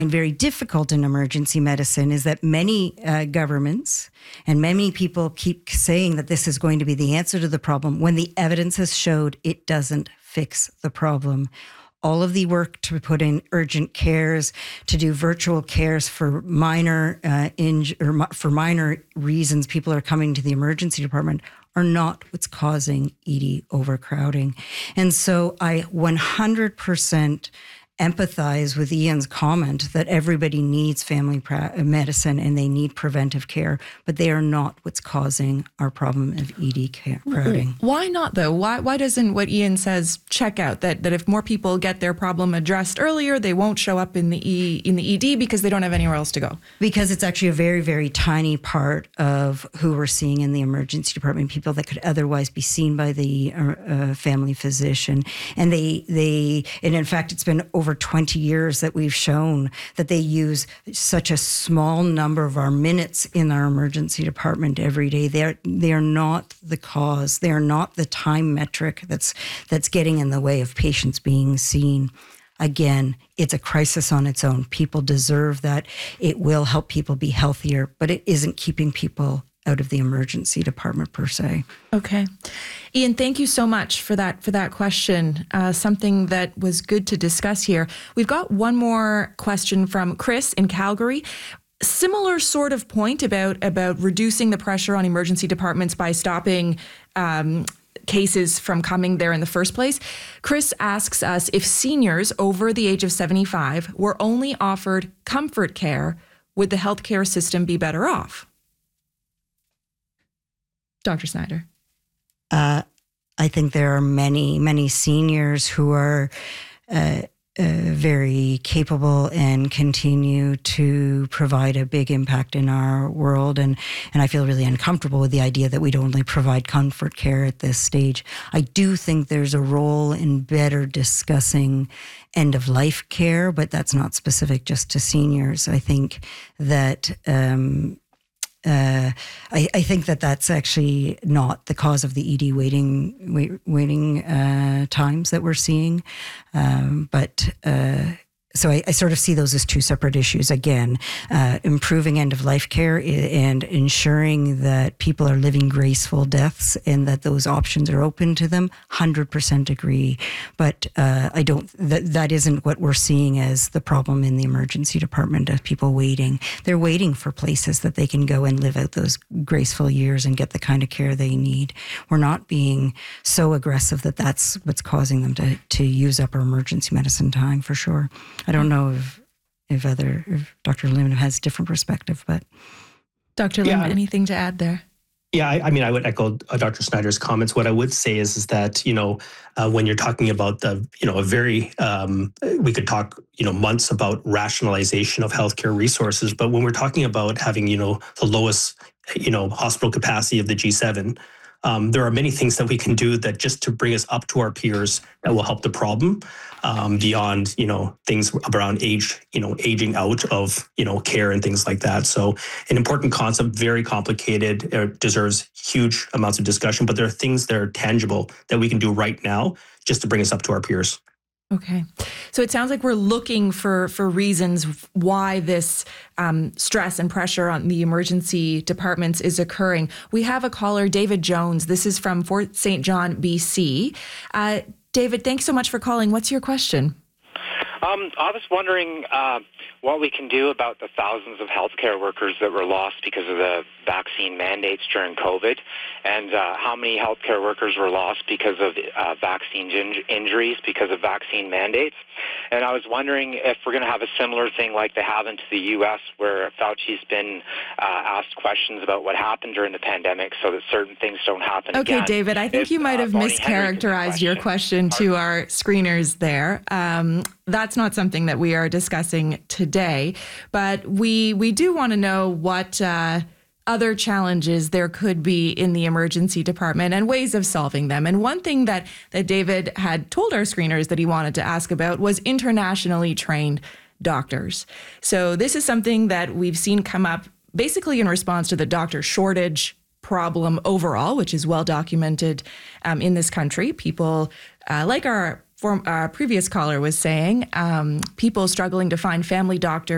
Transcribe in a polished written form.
very difficult in emergency medicine is that many governments and many people keep saying that this is going to be the answer to the problem when the evidence has showed it doesn't fix the problem. All of the work to put in urgent cares, to do virtual cares for minor for minor reasons people are coming to the emergency department are not what's causing ED overcrowding. And so I 100% empathize with Ian's comment that everybody needs family medicine and they need preventive care, but they are not what's causing our problem of ED crowding. Why not, though? Why doesn't what Ian says check out? That if more people get their problem addressed earlier, they won't show up in the ED because they don't have anywhere else to go? Because it's actually a very, very tiny part of who we're seeing in the emergency department, people that could otherwise be seen by the family physician. And and in fact, it's been over 20 years that we've shown that they use such a small number of our minutes in our emergency department every day. They are not the cause. They are not the time metric that's getting in the way of patients being seen. Again, it's a crisis on its own. People deserve that. It will help people be healthier, but it isn't keeping people out of the emergency department per se. Okay. Ian, thank you so much for that question. Something that was good to discuss here. We've got one more question from Chris in Calgary. Similar sort of point about reducing the pressure on emergency departments by stopping cases from coming there in the first place. Chris asks us if seniors over the age of 75 were only offered comfort care, would the healthcare system be better off? Dr. Snyder. I think there are many, many seniors who are very capable and continue to provide a big impact in our world. And I feel really uncomfortable with the idea that we'd only provide comfort care at this stage. I do think there's a role in better discussing end-of-life care, but that's not specific just to seniors. I think that I think that that's actually not the cause of the ED waiting times that we're seeing. So I sort of see those as two separate issues. Again, improving end-of-life care and ensuring that people are living graceful deaths and that those options are open to them, 100% agree. But I don't. That isn't what we're seeing as the problem in the emergency department of people waiting. They're waiting for places that they can go and live out those graceful years and get the kind of care they need. We're not being so aggressive that that's what's causing them to use up our emergency medicine time, for sure. I don't know if Dr. Lim has a different perspective, but Dr. Lim, anything to add there? Yeah, I mean, I would echo Dr. Snyder's comments. What I would say is that, when you're talking about we could talk, months about rationalization of healthcare resources, but when we're talking about having, the lowest, hospital capacity of the G7, there are many things that we can do that just to bring us up to our peers that will help the problem beyond, things around aging out of, care and things like that. So an important concept, very complicated, deserves huge amounts of discussion, but there are things that are tangible that we can do right now just to bring us up to our peers. Okay. So it sounds like we're looking for reasons why this stress and pressure on the emergency departments is occurring. We have a caller, David Jones. This is from Fort St. John, BC. David, thanks so much for calling. What's your question? I was wondering what we can do about the thousands of healthcare workers that were lost because of the vaccine mandates during COVID, and how many healthcare workers were lost because of vaccine injuries because of vaccine mandates. And I was wondering if we're going to have a similar thing like they have into the U.S., where Fauci's been asked questions about what happened during the pandemic so that certain things don't happen again. Okay, David, I think you might have mischaracterized your question to our screeners there. That's not something that we are discussing today, but we do want to know what other challenges there could be in the emergency department and ways of solving them. And one thing that David had told our screeners that he wanted to ask about was internationally trained doctors. So this is something that we've seen come up basically in response to the doctor shortage problem overall, which is well documented in this country. People like our previous caller was saying, people struggling to find family doctors